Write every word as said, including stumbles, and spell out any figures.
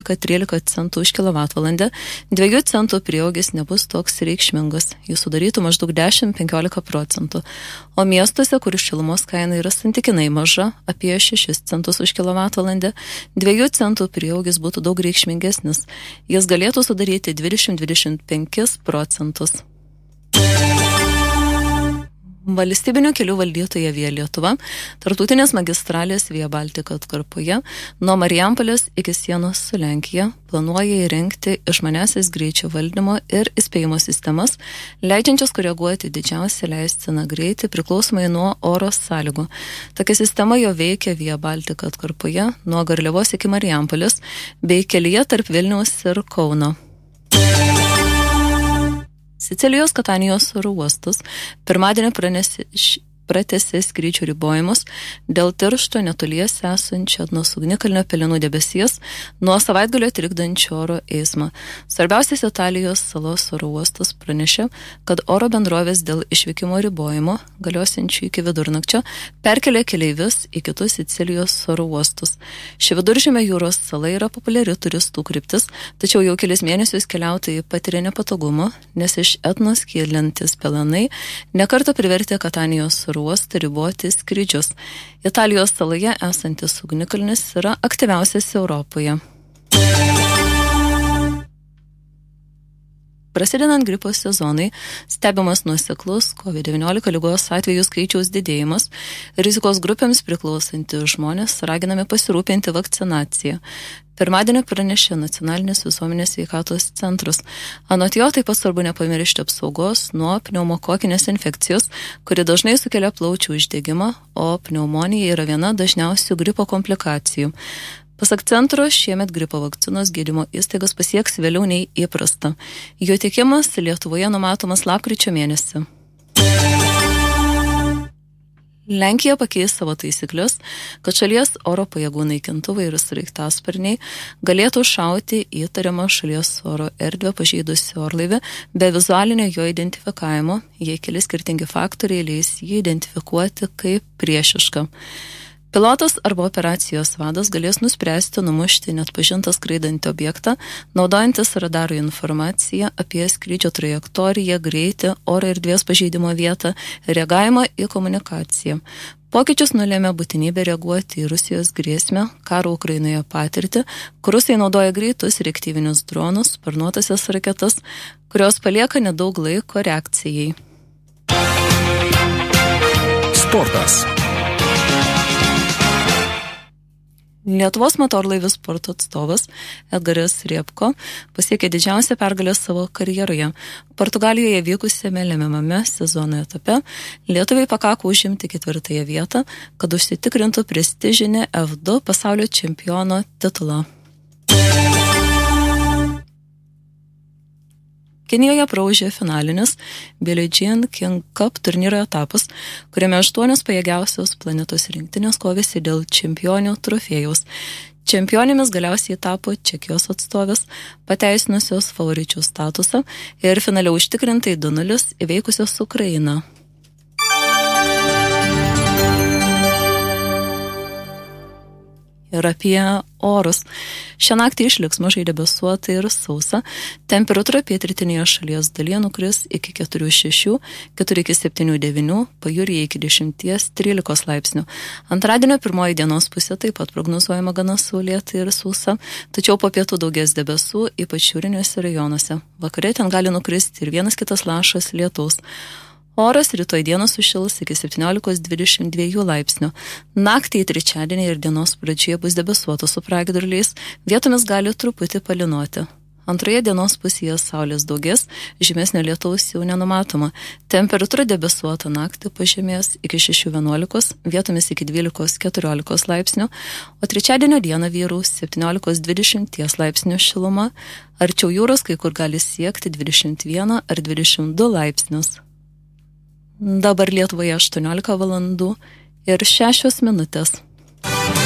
dvylika trylika centų už kilovatvalandę, dviejų centų prieaugis nebus toks reikšmingas, jis sudarytų maždaug dešimt iki penkiolika procentų. O miestuose, kur šilumos kaina yra santykinai maža, apie šešis centus už kilovatvalandę, dviejų centų prieaugis būtų daug reikšmingesnis, jis galėtų sudaryti dvidešimt iki dvidešimt penkis procentus. Valstybinių kelių valdytoja Via Lietuva, tarptautinės magistralės Via Baltica atkarpoje, nuo Marijampolės iki sienos su Lenkija, planuoja įrengti išmaniasis greičio valdymo ir įspėjimo sistemas, leidžiančias koreguoti didžiausią leistiną greitį priklausomai nuo oro sąlygų. Tokia sistema jau veikia Via Baltica atkarpoje nuo Garliavos iki Marijampolės bei kelyje tarp Vilniaus ir Kauno. Sicilijos Katanijos oro uostas pirmadienį pratęsė skrydžių ribojimus dėl tiršto netoliese esančio Etnos ugnikalnio pelenų debesies nuo savaitgalio trikdančio oro eismą. Svarbiausias Italijos salos oro uostas pranešė, kad oro bendrovės dėl išvykimo ribojimo, galiosiančių iki vidurnakčio, perkelė keleivius į kitus Sicilijos oro uostus. Ši viduržemio jūros sala yra populiari turistų kryptis, tačiau jau kelis mėnesius keliautojai patiria nepatogumą, nes iš Etnos kylantis pelenai nekartą privertė Katanijos oro uostą riboti skrydžius. Italijos saloje esantis ugnikalnis yra aktyviausias Europoje. Prasidedant gripo sezonai, stebimas nuoseklus COVID devyniolika ligos atvejų skaičiaus didėjimas, rizikos grupėms priklausantys žmonės raginami pasirūpinti vakcinaciją. Pirmadienį pranešė Nacionalinis visuomenės sveikatos centras. Anot jo taip pat svarbu nepamiršti apsaugos nuo pneumokokinės infekcijos, kuri dažnai sukelia plaučių uždegimą, o pneumonija yra viena dažniausių gripo komplikacijų. Pasak centro, šiemet gripo vakcinos gydymo įstaigos pasieks vėliau nei įprasta. Jo tiekimas Lietuvoje numatomas lapkričio mėnesį. Lenkija pakeis savo taisyklės, kad šalies oro pajėgų naikintuvai ir sraigtasparniai galėtų šauti įtariamą šalies oro erdvę pažeidusį orlaivį be vizualinio jo identifikavimo, jei keli skirtingi faktoriai leis jį identifikuoti kaip priešišką. Pilotas arba operacijos vadas galės nuspręsti numušti net pažintą skraidantį objektą, naudojantis radarų informaciją apie skrydžio trajektoriją, greitį, oro erdvės pažeidimo vietą, reagavimą į komunikaciją. Pokyčius nulėmė būtinybė reaguoti į Rusijos grėsmę, karo Ukrainoje patirtį, kur Rusai naudoja greitus reaktyvinius dronus, sparnuotąsias raketas, kurios palieka nedaug laiko reakcijai. Sportas. Lietuvos motorlaivių sporto atstovas Edgaras Riepko pasiekė didžiausią pergalę savo karjeroje. Portugalijoje vykusiame lemiamame sezono etape lietuviai pakako užimti ketvirtąją vietą, kad užsitikrintų prestižinį F du pasaulio čempiono titulą. Kinijoje praūžė finalinis Billie Jean King Cup turnyro etapas, kuriame aštuonios pajėgiausios planetos rinktinės kovėsi dėl čempionių trofėjaus. Čempionėmis galiausiai tapo Čekijos atstovės, pateisinusios favoričių statusą ir finale užtikrintai du nulis įveikusios Ukrainą. Ir apie orus. Šią naktį išliks mažai debesuota ir sausa. Temperatūra pietrytinėje šalies dalyje nukris iki keturių šešių, keturi iki septynių devynių, pajūryje iki dešimt trylika laipsnių. Antradienio pirmoji dienos pusė taip pat prognozuojama gana saulėta ir sausa, tačiau po pietų daugės debesų, ypač šiauriniuose rajonuose. Vakare ten gali nukristi ir vienas kitas lašas lietaus. Oras rytoj dieną sušils iki septyniolika dvidešimt dviejų laipsnių. Naktį į trečiadienį ir dienos pradžioje bus debesuota su pragiedruliais, vietomis gali truputį palynuoti. Antroje dienos pusėje saulės daugės, žymesnio lietaus jau nenumatoma. Temperatūra debesuota naktį pažemės iki šešių vienuolikos, vietomis iki dvylikos keturiolikos laipsnių, o trečiadienio dieną vyraus septyniolikos dvidešimt laipsnių šiluma, arčiau jūros kai kur gali siekti dvidešimt vieną ar dvidešimt du laipsnius. Dabar Lietuvoje aštuoniolika valandų ir šešios minutės.